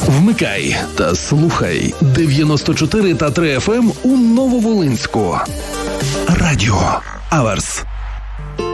Вмикай та слухай 94 та 3 FM у Нововолинську. Радіо Аверс.